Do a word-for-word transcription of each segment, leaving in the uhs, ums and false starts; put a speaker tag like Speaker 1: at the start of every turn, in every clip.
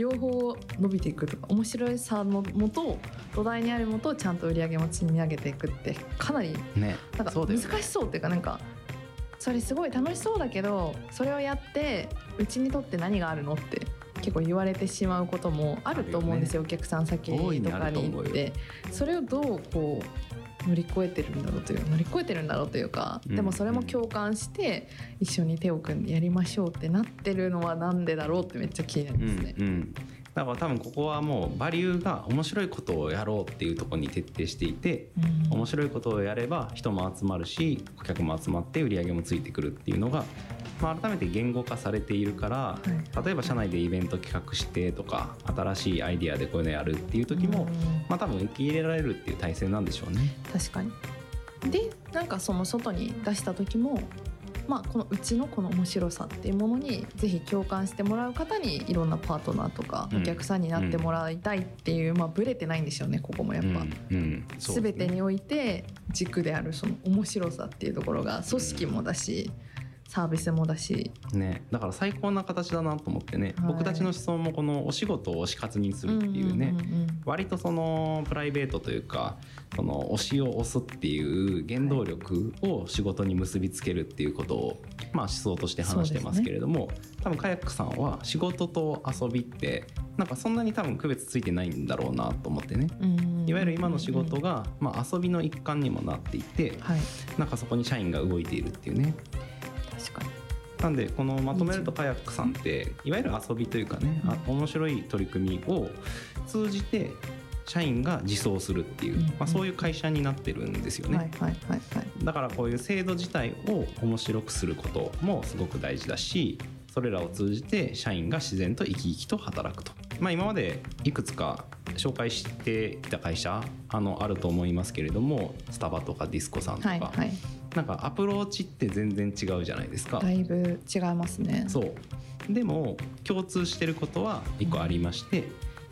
Speaker 1: 両方伸びていくとか、面白さのもと土台にあるもとをちゃんと売り上げも積み上げていくってかなり
Speaker 2: ね、
Speaker 1: なんか難しそうっていうか、なんかそれすごい楽しそうだけど、それをやってうちにとって何があるのって結構言われてしまうこともあると思うんですよ、お客さん先とかに行って。それをどうこう乗り越えてるんだろうという乗り越えてるんだろうというか、でもそれも共感して一緒に手を組んでやりましょうってなってるのはなんでだろうってめっちゃ気になりますね。
Speaker 2: うんうん、だから多分ここはもうバリューが面白いことをやろうっていうところに徹底していて、うん、面白いことをやれば人も集まるし顧客も集まって売り上げもついてくるっていうのが、まあ、改めて言語化されているから、はい、例えば社内でイベント企画してとか新しいアイディアでこういうのやるっていう時も、うん、まあ、多分受け入れられるっていう体制なんでしょうね。
Speaker 1: 確かに。でなんかその外に出した時も、まあ、このうちのこの面白さっていうものにぜひ共感してもらう方にいろんなパートナーとかお客さんになってもらいたいっていう、うん、まあ、ブレてないんでしょうね、ここもやっぱ、うんうん、全てにおいて軸であるその面白さっていうところが組織もだし、うん、サービスもだし、
Speaker 2: ね、だから最高な形だなと思ってね、はい、僕たちの思想もこのお仕事を推し活にするっていうね、うんうんうんうん、割とそのプライベートというかその推しを推すっていう原動力を仕事に結びつけるっていうことを、まあ、思想として話してますけれども、ね、多分カヤックさんは仕事と遊びってなんかそんなに多分区別ついてないんだろうなと思ってね、いわゆる今の仕事が、まあ、遊びの一環にもなっていて、はい、なんかそこに社員が動いているっていうね。
Speaker 1: 確かに。
Speaker 2: なんでこのまとめるとカヤックさんっていわゆる遊びというかね、あ面白い取り組みを通じて社員が自走するっていう、まあ、そういう会社になってるんですよね、はいはいはいはい、だからこういう制度自体を面白くすることもすごく大事だし、それらを通じて社員が自然と生き生きと働くと、まあ、今までいくつか紹介してきた会社 あのあると思いますけれども、スタバとかディスコさんとか、はいはい、なんかアプローチって全然違うじゃないですか。
Speaker 1: だいぶ違いますね。
Speaker 2: そうでも共通してることはいっこありまして、うん、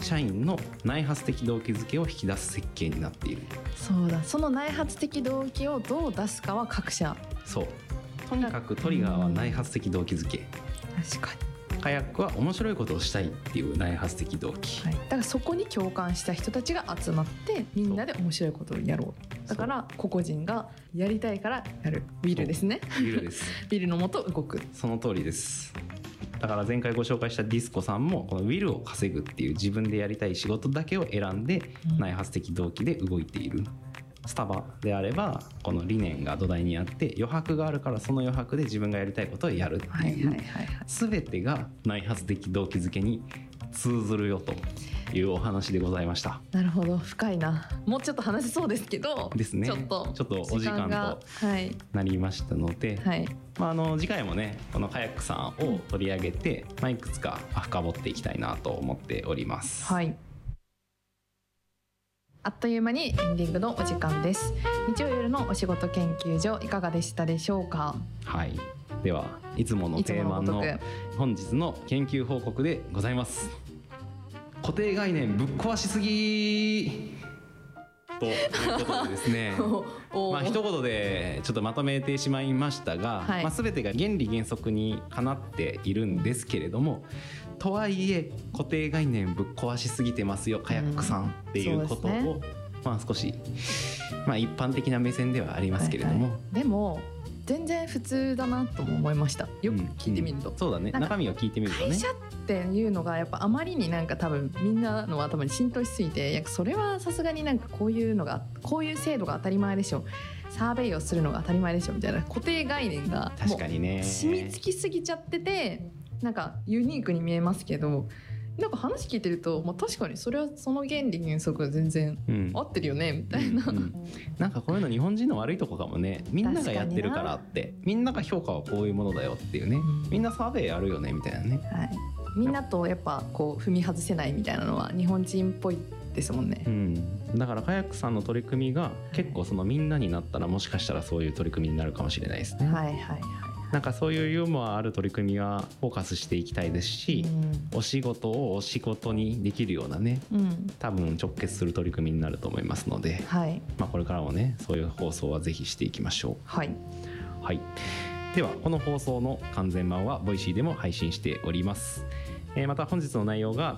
Speaker 2: 社員の内発的動機づけを引き出す設計になっている。
Speaker 1: そうだ、その内発的動機をどう出すかは各社。
Speaker 2: そう、とにかくトリガーは内発的動機づけ。
Speaker 1: 確かに。
Speaker 2: カヤックは面白いことをしたいっていう内発的動機、
Speaker 1: はい、だからそこに共感した人たちが集まってみんなで面白いことをやろう。だから個々人がやりたいからやる。ウィルですね。
Speaker 2: ウィルです
Speaker 1: ウィルのもと動く。
Speaker 2: その通りです。だから前回ご紹介したディスコさんもこのウィルを稼ぐっていう自分でやりたい仕事だけを選んで内発的動機で動いている、うん、スタバであればこの理念が土台にあって余白があるからその余白で自分がやりたいことをやるっていう、はいはいはいはい、全てが内発的動機づけに通ずるよというお話でございました。
Speaker 1: なるほど、深いな。もうちょっと話せそうですけど
Speaker 2: ですね、
Speaker 1: ちょっと
Speaker 2: ちょっとお時間となりましたので、はい、まあ、あの次回もねこのカヤックさんを取り上げて、まあ、いくつか深掘っていきたいなと思っております。
Speaker 1: はい、あっという間にエンディングのお時間です。日曜夜のお仕事研究所いかがでしたでしょうか。
Speaker 2: はい、ではいつもの定番の本日の研究報告でございます。固定概念ぶっ壊しすぎということでですねまあ一言でちょっとまとめてしまいましたが、はい、まあ、全てが原理原則にかなっているんですけれども、とはいえ固定概念ぶっ壊しすぎてますよカヤックさんっていうことを、うん、ね、まあ少し、まあ、一般的な目線ではありますけれども、はいはい、
Speaker 1: でも全然普通だなとも思いました。よく聞いてみると、
Speaker 2: うんうん、そうだね、中身を聞いてみるとね、
Speaker 1: 会社っていうのがやっぱあまりになんか多分みんなの頭に浸透しすぎて、いやそれはさすがになんかこういうのがこういう制度が当たり前でしょ、サーベイをするのが当たり前でしょみたいな固定概念がもう染みつきすぎちゃってて、なんかユニークに見えますけど、なんか話聞いてると、まあ、確かにそれはその原理原則が全然合ってるよね、うん、みたいな、うんうん、
Speaker 2: なんかこういうの日本人の悪いとこかもね。みんながやってるからって、みんなが評価はこういうものだよっていうね、うん、みんなサーベイやるよねみたいなね、はい、
Speaker 1: みんなとやっぱこう踏み外せないみたいなのは日本人っぽいですもんね、
Speaker 2: うん、だからカヤックさんの取り組みが結構そのみんなになったらもしかしたらそういう取り組みになるかもしれないですね。
Speaker 1: はいはいはい、
Speaker 2: なんかそういうユーモアある取り組みはフォーカスしていきたいですし、うん、お仕事をお仕事にできるようなね、うん、多分直結する取り組みになると思いますので、はい、まあ、これからもねそういう放送はぜひしていきましょう。はい、はい、ではこの放送の完全版はボイシーでも配信しております。えー、また本日の内容が